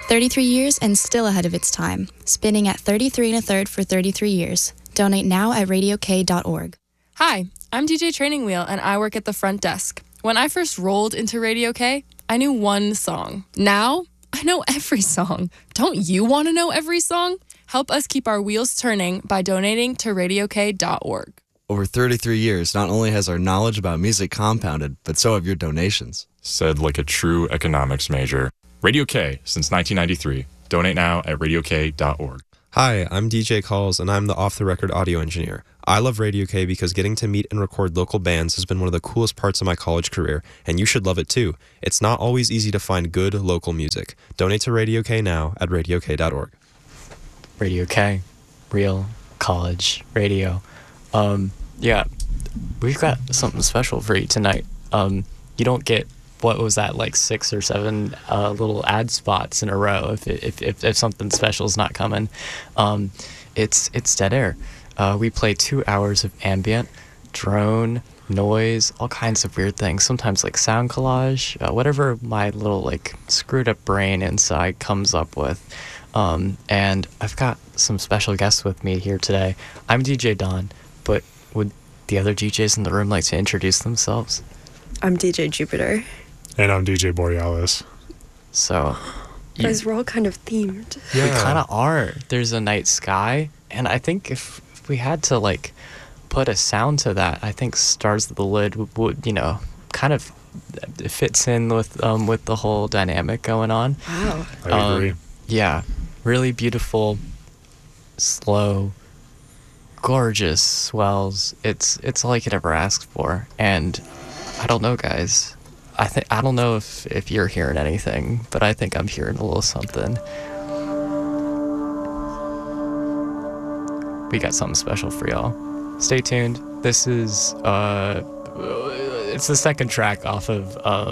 33 years and still ahead of its time. Spinning at 33 1/3 for 33 years. Donate now at radiok.org. Hi, I'm DJ Training Wheel, and I work at the front desk. When I first rolled into Radio K, I knew one song. Now, I know every song. Don't you want to know every song? Help us keep our wheels turning by donating to radiok.org. Over 33 years, not only has our knowledge about music compounded, but so have your donations. Said like a true economics major. Radio K since 1993. Donate now at radiok.org. Hi, I'm DJ Calls, and I'm the off-the-record audio engineer. I love Radio K because getting to meet and record local bands has been one of the coolest parts of my college career, and you should love it too. It's not always easy to find good local music. Donate to Radio K now at radiok.org. Radio K, real college radio. Yeah, we've got something special for you tonight. You don't get, what was that, like 6 or 7 little ad spots in a row if something special is not coming. It's dead air. We play 2 hours of ambient, drone, noise, all kinds of weird things. Sometimes like sound collage, whatever my little like screwed up brain inside comes up with. And I've got some special guests with me here today. I'm DJ Don, but would the other DJs in the room like to introduce themselves? I'm DJ Jupiter. And I'm DJ Borealis. So, guys, we're all kind of themed. Yeah. We kind of are. There's a night sky, and I think if we had to like put a sound to that, I think Stars of the Lid would kind of it fits in with the whole dynamic going on. Wow. I agree. Yeah, really beautiful, slow, gorgeous swells. It's all I could ever ask for, and I don't know, guys. I don't know if you're hearing anything, but I think I'm hearing a little something. We got something special for y'all. Stay tuned. This is it's the second track off of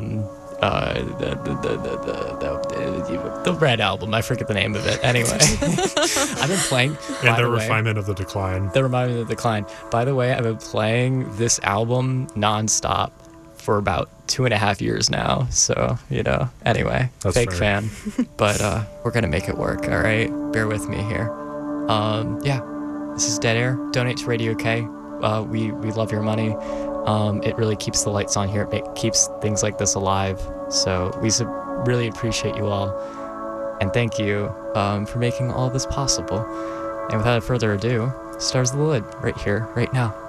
the Red album. I forget the name of it. Anyway, I've been playing. And the Refinement of the Decline. The Refinement of the Decline. By the way, I've been playing this album nonstop for about 2.5 years now. So, anyway, That's fake fair. fan. But we're going to make it work, all right? Bear with me here. Yeah, this is Dead Air. Donate to Radio K. We love your money. It really keeps the lights on here. It keeps things like this alive. So we really appreciate you all. And thank you for making all this possible. And without further ado, Stars of the Lid right here, right now.